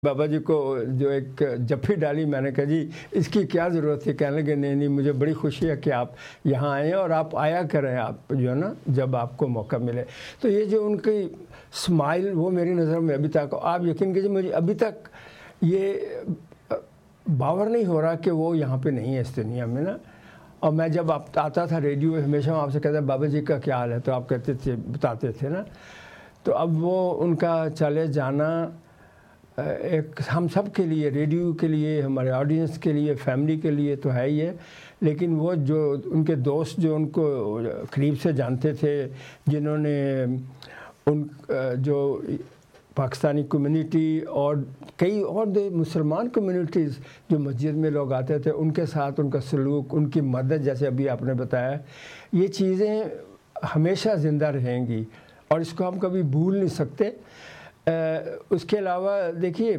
بابا جی کو جو ایک جفی ڈالی، میں نے کہا جی اس کی کیا ضرورت تھی. کہنے لگے نہیں مجھے بڑی خوشی ہے کہ آپ یہاں آئے ہیں اور آپ آیا کریں، آپ جو ہے نا جب آپ کو موقع ملے. تو یہ جو ان کی اسمائل وہ میری نظر میں ابھی تک، آپ یقین کیجیے مجھے ابھی تک یہ باور نہیں ہو رہا کہ وہ یہاں پہ نہیں ہے اس دنیا میں نا. اور میں جب آپ آتا تھا ریڈیو ہمیشہ آپ سے کہتا بابا جی کا کیا حال ہے، تو آپ کہتے تھے بتاتے تھے نا. تو اب وہ ان کا چلے جانا ایک ہم سب کے لیے، ریڈیو کے لیے، ہمارے آڈینس کے لیے، فیملی کے لیے تو ہے ہی ہے، لیکن وہ جو ان کے دوست جو ان کو قریب سے جانتے تھے، جنہوں نے ان جو پاکستانی کمیونٹی اور کئی اور مسلمان کمیونٹیز جو مسجد میں لوگ آتے تھے، ان کے ساتھ ان کا سلوک، ان کی مدد، جیسے ابھی آپ نے بتایا، یہ چیزیں ہمیشہ زندہ رہیں گی اور اس کو ہم کبھی بھول نہیں سکتے. اس کے علاوہ دیکھیے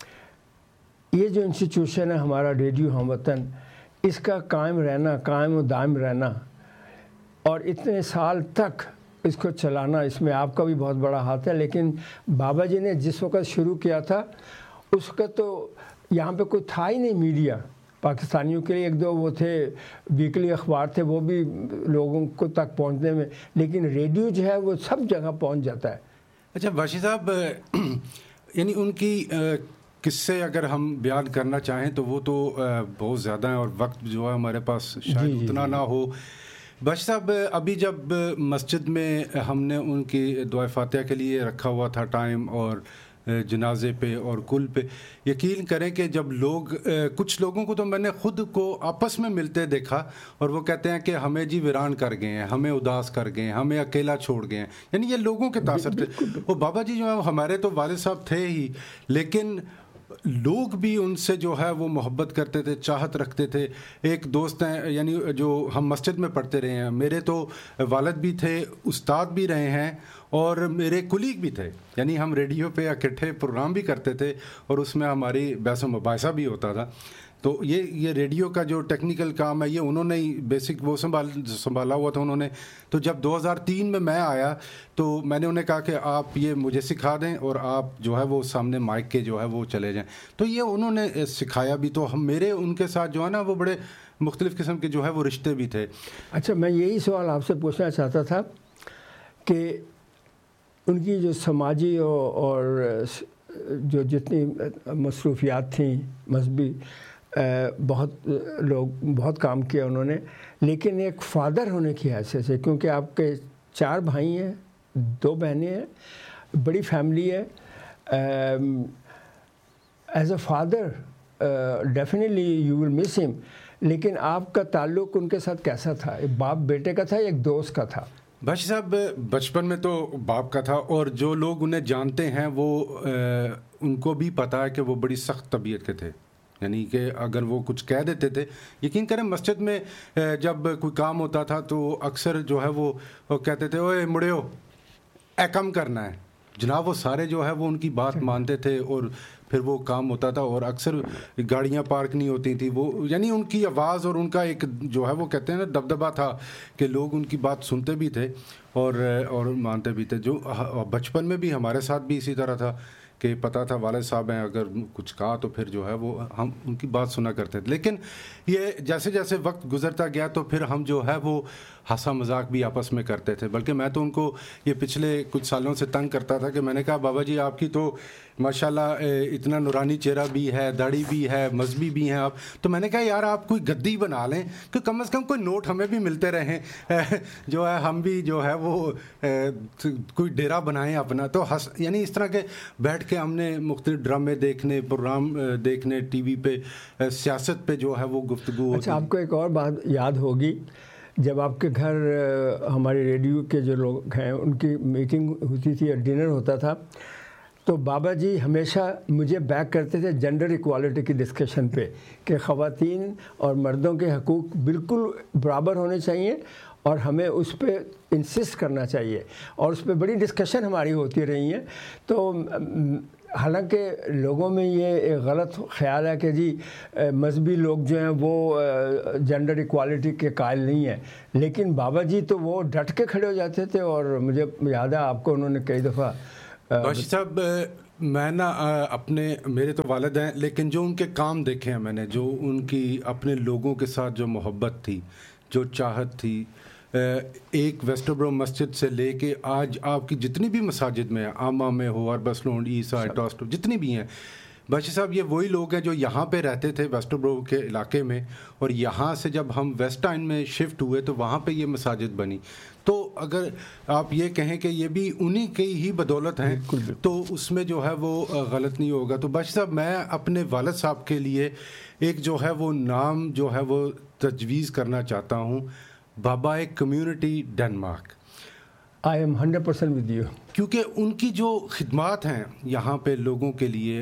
یہ جو انسٹیٹیوشن ہے ہمارا ریڈیو ہم وطن، اس کا قائم رہنا، قائم و دائم رہنا اور اتنے سال تک اس کو چلانا، اس میں آپ کا بھی بہت بڑا ہاتھ ہے. لیکن بابا جی نے جس وقت شروع کیا تھا اس کا تو یہاں پہ کوئی تھا ہی نہیں میڈیا. پاکستانیوں کے لیے ایک دو وہ تھے ویکلی اخبار تھے، وہ بھی لوگوں کو تک پہنچنے میں، لیکن ریڈیو جو ہے وہ سب جگہ پہنچ جاتا ہے. اچھا باشی صاحب، یعنی ان کی قصے اگر ہم بیان کرنا چاہیں تو وہ تو بہت زیادہ ہیں اور وقت جو ہے ہمارے پاس شاید اتنا نہ ہو. باشی صاحب، ابھی جب مسجد میں ہم نے ان کی دعائے فاتحہ کے لیے رکھا ہوا تھا ٹائم، اور جنازے پہ اور کل پہ، یقین کریں کہ جب لوگ، کچھ لوگوں کو تو میں نے خود کو آپس میں ملتے دیکھا اور وہ کہتے ہیں کہ ہمیں جی ویران کر گئے ہیں، ہمیں اداس کر گئے ہیں، ہمیں اکیلا چھوڑ گئے ہیں. یعنی یہ لوگوں کے تاثر تھے. وہ بابا جی جو ہے ہمارے تو والد صاحب تھے ہی، لیکن لوگ بھی ان سے جو ہے وہ محبت کرتے تھے، چاہت رکھتے تھے. ایک دوست ہیں یعنی جو ہم مسجد میں پڑھتے رہے ہیں، میرے تو والد بھی تھے، استاد بھی رہے ہیں اور میرے کلیگ بھی تھے. یعنی ہم ریڈیو پہ اکٹھے پروگرام بھی کرتے تھے اور اس میں ہماری بحث و مباحثہ بھی ہوتا تھا. تو یہ ریڈیو کا جو ٹیکنیکل کام ہے یہ انہوں نے ہی بیسک وہ سنبھالا ہوا تھا انہوں نے. تو جب 2003 میں آیا تو میں نے انہیں کہا کہ آپ یہ مجھے سکھا دیں اور آپ جو ہے وہ سامنے مائک کے جو ہے وہ چلے جائیں. تو یہ انہوں نے سکھایا بھی. تو ہم میرے ان کے ساتھ جو ہے نا وہ بڑے مختلف قسم کے جو ہے وہ رشتے بھی تھے. اچھا، میں یہی سوال آپ سے پوچھنا چاہتا تھا کہ ان کی جو سماجی اور جو جتنی مصروفیات تھیں مذہبی، بہت لوگ بہت کام کیا انہوں نے، لیکن ایک فادر ہونے کی حیثیت سے، کیونکہ آپ کے 4 بھائی ہیں، 2 بہنیں ہیں، بڑی فیملی ہے، as a father definitely you will مس ہم. لیکن آپ کا تعلق ان کے ساتھ کیسا تھا؟ ایک باپ بیٹے کا تھا یا ایک دوست کا تھا؟ باشی صاحب، بچپن میں تو باپ کا تھا، اور جو لوگ انہیں جانتے ہیں وہ ان کو بھی پتہ ہے کہ وہ بڑی سخت طبیعت کے تھے. یعنی کہ اگر وہ کچھ کہہ دیتے تھے، یقین کریں مسجد میں جب کوئی کام ہوتا تھا تو اکثر جو ہے وہ کہتے تھے اوے مڑیو اے کم کرنا ہے جناب. وہ سارے جو ہے وہ ان کی بات مانتے تھے اور پھر وہ کام ہوتا تھا. اور اکثر گاڑیاں پارک نہیں ہوتی تھیں. وہ یعنی ان کی آواز اور ان کا ایک جو ہے وہ کہتے ہیں نا دبدبہ تھا کہ لوگ ان کی بات سنتے بھی تھے اور مانتے بھی تھے. جو بچپن میں بھی ہمارے ساتھ بھی اسی طرح تھا کہ پتہ تھا والد صاحب ہیں، اگر کچھ کہا تو پھر جو ہے وہ ہم ان کی بات سنا کرتے تھے. لیکن یہ جیسے جیسے وقت گزرتا گیا تو پھر ہم جو ہے وہ ہنسا مذاق بھی آپس میں کرتے تھے. بلکہ میں تو ان کو یہ پچھلے کچھ سالوں سے تنگ کرتا تھا کہ میں نے کہا بابا جی آپ کی تو ماشاءاللہ اتنا نورانی چہرہ بھی ہے، داڑھی بھی ہے، مذہبی بھی ہیں آپ. تو میں نے کہا یار آپ کوئی گدی بنا لیں کہ کم از کم کوئی نوٹ ہمیں بھی ملتے رہیں، جو ہے ہم بھی جو ہے وہ کوئی ڈیرا بنائیں اپنا. تو یعنی اس طرح کے بیٹھ کے ہم نے مختلف ڈرامے دیکھنے، پروگرام دیکھنے ٹی وی پہ، سیاست پہ جو ہے وہ گفتگو ہوتی. اچھا، آپ کو ایک اور بات یاد ہوگی، جب آپ کے گھر ہمارے ریڈیو کے جو لوگ ہیں ان کی میٹنگ ہوتی تھی اور ڈنر ہوتا تھا، تو بابا جی ہمیشہ مجھے بیک کرتے تھے جنڈر ایکوالٹی کی ڈسکشن پہ کہ خواتین اور مردوں کے حقوق بالکل برابر ہونے چاہیے اور ہمیں اس پہ انسسٹ کرنا چاہیے، اور اس پہ بڑی ڈسکشن ہماری ہوتی رہی ہیں. تو حالانکہ لوگوں میں یہ ایک غلط خیال ہے کہ جی مذہبی لوگ جو ہیں وہ جنڈر ایکوالٹی کے قائل نہیں ہیں، لیکن بابا جی تو وہ ڈٹ کے کھڑے ہو جاتے تھے. اور مجھے یاد ہے آپ کو انہوں نے کئی دفعہ باشی صاحب میں نا اپنے میرے تو والد ہیں، لیکن جو ان کے کام دیکھے ہیں میں نے، جو ان کی اپنے لوگوں کے ساتھ جو محبت تھی، جو چاہت تھی، ایک ویسٹربرو مسجد سے لے کے آج آپ کی جتنی بھی مساجد میں عامہ میں ہو، اربسلونڈ، عیسیٰ، ٹاسٹو، جتنی بھی ہیں، بادشاہ صاحب یہ وہی لوگ ہیں جو یہاں پہ رہتے تھے ویسٹربرو کے علاقے میں، اور یہاں سے جب ہم ویسٹ اینڈ میں شفٹ ہوئے تو وہاں پہ یہ مساجد بنی. تو اگر آپ یہ کہیں کہ یہ بھی انہی کی ہی بدولت ہیں تو اس میں جو ہے وہ غلط نہیں ہوگا. تو بادشاہ صاحب میں اپنے والد صاحب کے لیے ایک جو ہے وہ نام جو ہے وہ تجویز کرنا چاہتا ہوں، بابا community Denmark. I am 100% with you. کیونکہ ان کی جو خدمات ہیں یہاں پہ لوگوں کے لیے،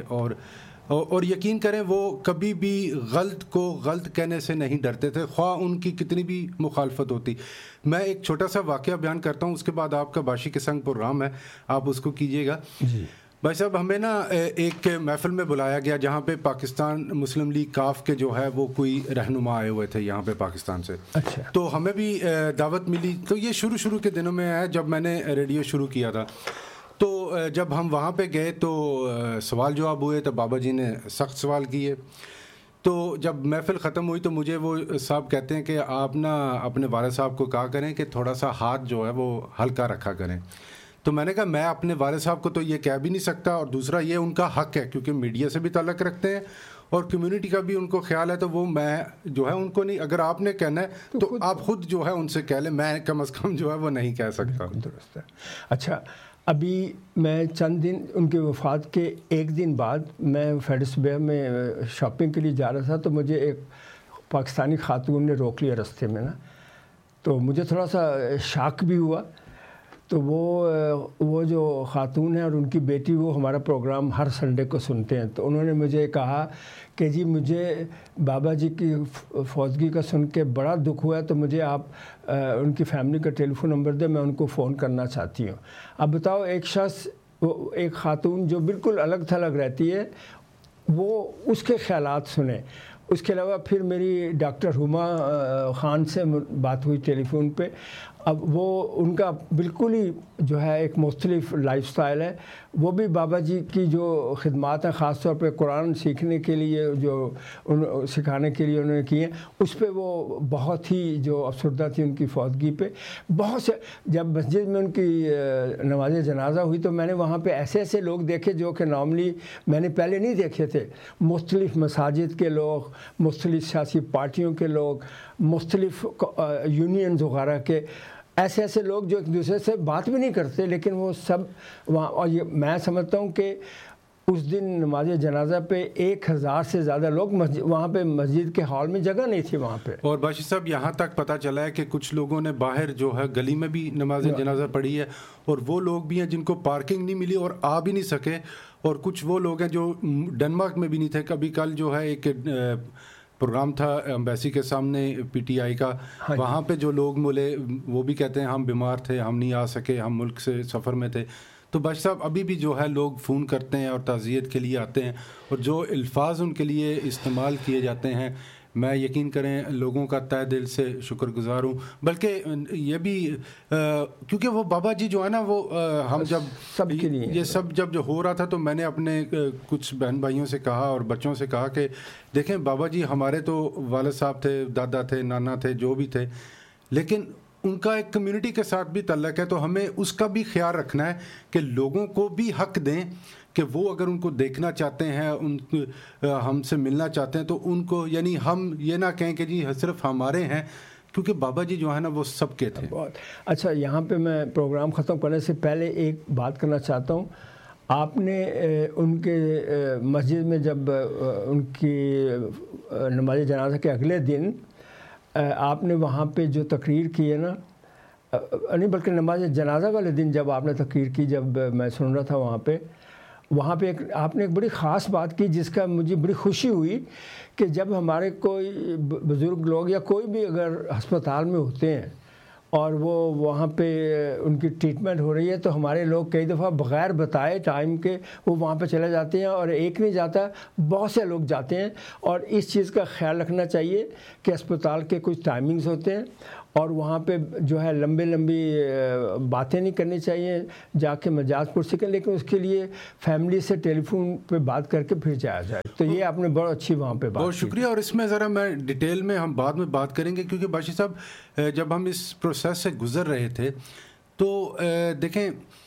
اور یقین کریں وہ کبھی بھی غلط کو غلط کہنے سے نہیں ڈرتے تھے، خواہ ان کی کتنی بھی مخالفت ہوتی. میں ایک چھوٹا سا واقعہ بیان کرتا ہوں، اس کے بعد آپ کا باشی کے سنگ پروگرام ہے، آپ اس کو کیجیے گا. جی بھائی صاحب، ہمیں نا ایک محفل میں بلایا گیا جہاں پہ پاکستان مسلم لیگ کاف کے جو ہے وہ کوئی رہنما آئے ہوئے تھے یہاں پہ پاکستان سے. اچھا. تو ہمیں بھی دعوت ملی. تو یہ شروع کے دنوں میں ہے جب میں نے ریڈیو شروع کیا تھا. تو جب ہم وہاں پہ گئے تو سوال جواب ہوئے، تو بابا جی نے سخت سوال کیے. تو جب محفل ختم ہوئی تو مجھے وہ صاحب کہتے ہیں کہ آپ نا اپنے والد صاحب کو کہا کریں کہ تھوڑا سا ہاتھ جو ہے وہ ہلکا رکھا کریں. تو میں نے کہا میں اپنے والد صاحب کو تو یہ کہہ بھی نہیں سکتا، اور دوسرا یہ ان کا حق ہے کیونکہ میڈیا سے بھی تعلق رکھتے ہیں اور کمیونٹی کا بھی ان کو خیال ہے. تو وہ میں جو ہے ان کو نہیں، اگر آپ نے کہنا ہے تو آپ خود جو ہے ان سے کہہ لیں، میں کم از کم جو ہے وہ نہیں کہہ سکتا. درست ہے. اچھا، ابھی میں چند دن ان کی وفات کے ایک دن بعد میں فیڈس بے میں شاپنگ کے لیے جا رہا تھا، تو مجھے ایک پاکستانی خاتون نے روک لیا رستے میں نا. تو مجھے تھوڑا سا شاک بھی ہوا. تو وہ جو خاتون ہیں اور ان کی بیٹی، وہ ہمارا پروگرام ہر سنڈے کو سنتے ہیں. تو انہوں نے مجھے کہا کہ جی مجھے بابا جی کی فوتگی کا سن کے بڑا دکھ ہوا ہے، تو مجھے آپ ان کی فیملی کا ٹیلی فون نمبر دیں، میں ان کو فون کرنا چاہتی ہوں. اب بتاؤ، ایک شخص، ایک خاتون جو بالکل الگ تھلگ رہتی ہے، وہ اس کے خیالات سنیں. اس کے علاوہ پھر میری ڈاکٹر ہما خان سے بات ہوئی ٹیلی فون پہ. اب وہ ان کا بالکل ہی جو ہے ایک مختلف لائف سٹائل ہے. وہ بھی بابا جی کی جو خدمات ہیں، خاص طور پہ قرآن سیکھنے کے لیے، جو سکھانے کے لیے انہوں نے کی ہیں، اس پہ وہ بہت ہی جو افسردہ تھی ان کی فوتگی پہ. بہت سے جب مسجد میں ان کی نماز جنازہ ہوئی تو میں نے وہاں پہ ایسے لوگ دیکھے جو کہ نارملی میں نے پہلے نہیں دیکھے تھے. مختلف مساجد کے لوگ، مختلف سیاسی پارٹیوں کے لوگ، مختلف یونینز وغیرہ کے، ایسے لوگ جو ایک دوسرے سے بات بھی نہیں کرتے، لیکن وہ سب وہاں. اور یہ میں سمجھتا ہوں کہ اس دن نماز جنازہ پہ 1000 سے زیادہ لوگ وہاں پہ مسجد کے ہال میں جگہ نہیں تھی وہاں پہ. اور باشی صاحب، یہاں تک پتہ چلا ہے کہ کچھ لوگوں نے باہر جو ہے گلی میں بھی نماز جنازہ پڑھی ہے، اور وہ لوگ بھی ہیں جن کو پارکنگ نہیں ملی اور آ بھی نہیں سکے، اور کچھ وہ لوگ ہیں جو ڈنمارک میں بھی نہیں تھے. کبھی کل جو ہے ایک پروگرام تھا ایمبیسی کے سامنے پی ٹی آئی کا، وہاں پہ جو لوگ ملے وہ بھی کہتے ہیں ہم بیمار تھے، ہم نہیں آ سکے، ہم ملک سے سفر میں تھے. تو بادشاہ صاحب ابھی بھی جو ہے لوگ فون کرتے ہیں اور تعزیت کے لیے آتے ہیں، اور جو الفاظ ان کے لیے استعمال کیے جاتے ہیں، میں یقین کریں لوگوں کا تہ دل سے شکر گزار ہوں. بلکہ یہ بھی کیونکہ وہ بابا جی جو ہے نا، وہ ہم جب سب کے لیے یہ سب جب جو ہو رہا تھا تو میں نے اپنے کچھ بہن بھائیوں سے کہا اور بچوں سے کہا کہ دیکھیں بابا جی ہمارے تو والد صاحب تھے، دادا تھے، نانا تھے، جو بھی تھے، لیکن ان کا ایک کمیونٹی کے ساتھ بھی تعلق ہے. تو ہمیں اس کا بھی خیال رکھنا ہے کہ لوگوں کو بھی حق دیں کہ وہ اگر ان کو دیکھنا چاہتے ہیں، ہم سے ملنا چاہتے ہیں، تو ان کو، یعنی ہم یہ نہ کہیں کہ جی صرف ہمارے ہیں، کیونکہ بابا جی جو ہے نا وہ سب کے تھے. بہت اچھا. یہاں پہ میں پروگرام ختم کرنے سے پہلے ایک بات کرنا چاہتا ہوں. آپ نے ان کے مسجد میں جب ان کی نماز جنازہ کے اگلے دن آپ نے وہاں پہ جو تقریر کی ہے نا، نہیں بلکہ نماز جنازہ والے دن جب آپ نے تقریر کی، جب میں سن رہا تھا وہاں پہ آپ نے ایک بڑی خاص بات کی جس کا مجھے بڑی خوشی ہوئی کہ جب ہمارے کوئی بزرگ لوگ یا کوئی بھی اگر ہسپتال میں ہوتے ہیں اور وہ وہاں پہ ان کی ٹریٹمنٹ ہو رہی ہے، تو ہمارے لوگ کئی دفعہ بغیر بتائے ٹائم کے وہ وہاں پہ چلے جاتے ہیں، اور ایک نہیں جاتا، بہت سے لوگ جاتے ہیں. اور اس چیز کا خیال رکھنا چاہیے کہ اسپتال کے کچھ ٹائمنگز ہوتے ہیں، اور وہاں پہ جو ہے لمبی باتیں نہیں کرنی چاہیے، جا کے مجاز پرسی کریں، لیکن اس کے لیے فیملی سے ٹیلی فون پہ بات کر کے پھر جایا جائے. تو یہ آپ نے بہت اچھی وہاں پہ بات. بہت شکریہ. اور اس میں ذرا میں ڈیٹیل میں ہم بعد میں بات کریں گے، کیونکہ باشی صاحب جب ہم اس پروسیس سے گزر رہے تھے تو دیکھیں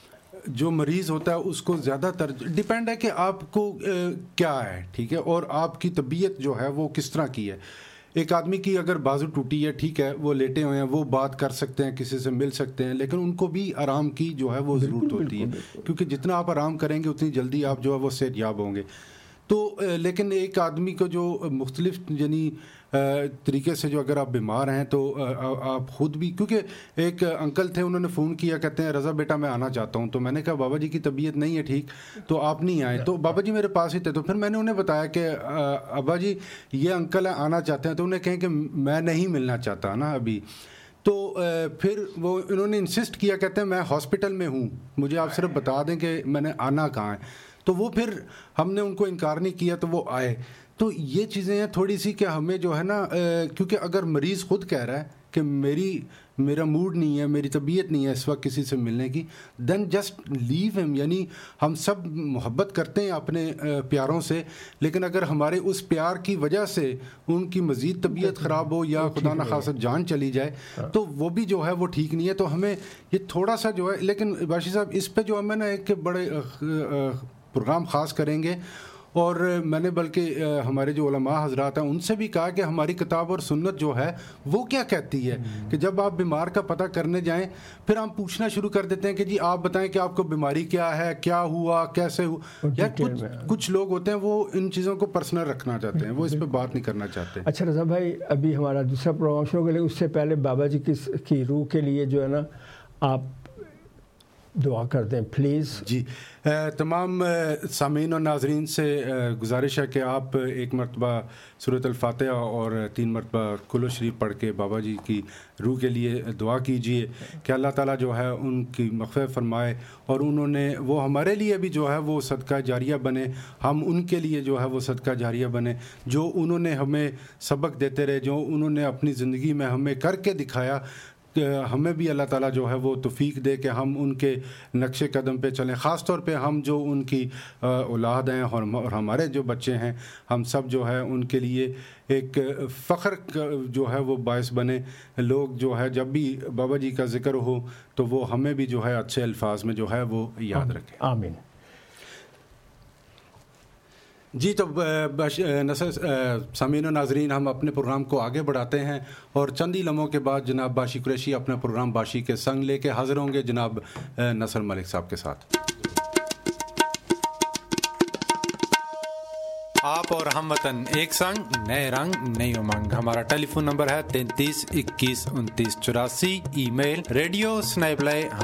جو مریض ہوتا ہے اس کو زیادہ تر ڈیپینڈ ہے کہ آپ کو کیا ہے، ٹھیک ہے، اور آپ کی طبیعت جو ہے وہ کس طرح کی ہے. ایک آدمی کی اگر بازو ٹوٹی ہے، ٹھیک ہے، وہ لیٹے ہوئے ہیں، وہ بات کر سکتے ہیں، کسی سے مل سکتے ہیں، لیکن ان کو بھی آرام کی جو ہے وہ ضرورت ہوتی ہے، کیونکہ جتنا آپ آرام کریں گے اتنی جلدی آپ جو ہے وہ صحت یاب ہوں گے. تو لیکن ایک آدمی کو جو مختلف یعنی طریقے سے جو اگر آپ بیمار ہیں تو آپ خود بھی، کیونکہ ایک انکل تھے انہوں نے فون کیا، کہتے ہیں رضا بیٹا میں آنا چاہتا ہوں. تو میں نے کہا بابا جی کی طبیعت نہیں ہے ٹھیک، تو آپ نہیں آئے. تو بابا جی میرے پاس ہی تھے. تو پھر میں نے انہیں بتایا کہ ابا جی یہ انکل آنا چاہتے ہیں. تو انہیں کہیں کہ میں نہیں ملنا چاہتا نا ابھی. تو پھر وہ انہوں نے انسسٹ کیا، کہتے ہیں میں ہاسپٹل میں ہوں، مجھے آپ صرف بتا دیں کہ میں نے آنا کہاں ہے. تو وہ پھر ہم نے ان کو انکار نہیں کیا تو وہ آئے. تو یہ چیزیں ہیں تھوڑی سی کہ ہمیں جو ہے نا، کیونکہ اگر مریض خود کہہ رہا ہے کہ میرا موڈ نہیں ہے، میری طبیعت نہیں ہے اس وقت کسی سے ملنے کی، دین جسٹ لیو ہم. یعنی ہم سب محبت کرتے ہیں اپنے پیاروں سے، لیکن اگر ہمارے اس پیار کی وجہ سے ان کی مزید طبیعت خراب ہو یا خدا نخواست جان چلی جائے تو وہ بھی جو ہے وہ ٹھیک نہیں ہے. تو ہمیں یہ تھوڑا سا جو ہے، لیکن باشی صاحب اس پہ جو ہمیں نا ایک بڑے پروگرام خاص کریں گے. اور میں نے بلکہ ہمارے جو علماء حضرات ہیں ان سے بھی کہا کہ ہماری کتاب اور سنت جو ہے وہ کیا کہتی ہے کہ جب آپ بیمار کا پتہ کرنے جائیں پھر ہم پوچھنا شروع کر دیتے ہیں کہ جی آپ بتائیں کہ آپ کو بیماری کیا ہے، کیا ہوا، کیسے ہوا. یا کچھ لوگ ہوتے ہیں وہ ان چیزوں کو پرسنل رکھنا چاہتے ہیں، وہ اس پہ بات نہیں کرنا چاہتے. اچھا رضا بھائی، ابھی ہمارا دوسرا پروگرام شروع کریں اس سے پہلے بابا جی کی روح کے لیے جو ہے نا آپ دعا کر دیں پلیز. جی تمام سامعین اور ناظرین سے گزارش ہے کہ آپ ایک مرتبہ سورۃ الفاتحہ اور 3 مرتبہ کل شریف پڑھ کے بابا جی کی روح کے لیے دعا کیجئے کہ اللہ تعالیٰ جو ہے ان کی مغفرت فرمائے، اور انہوں نے وہ ہمارے لیے بھی جو ہے وہ صدقہ جاریہ بنے، ہم ان کے لیے جو ہے وہ صدقہ جاریہ بنے. جو انہوں نے ہمیں سبق دیتے رہے، جو انہوں نے اپنی زندگی میں ہمیں کر کے دکھایا، ہمیں بھی اللہ تعالیٰ جو ہے وہ توفیق دے کہ ہم ان کے نقش قدم پہ چلیں. خاص طور پہ ہم جو ان کی اولاد ہیں اور ہمارے جو بچے ہیں، ہم سب جو ہے ان کے لیے ایک فخر جو ہے وہ باعث بنے. لوگ جو ہے جب بھی بابا جی کا ذکر ہو تو وہ ہمیں بھی جو ہے اچھے الفاظ میں جو ہے وہ یاد رکھیں. آمین. جی تو سامعین و ناظرین، ہم اپنے پروگرام کو آگے بڑھاتے ہیں اور چند ہی لمحوں کے بعد جناب باشی قریشی اپنا پروگرام باشی کے سنگ لے کے حاضر ہوں گے جناب نصر ملک صاحب کے ساتھ. آپ اور ہم وطن ایک سنگ، نئے رنگ نئی امنگ. ہمارا ٹیلی فون نمبر ہے 33 21 29 84. ای میل radio@.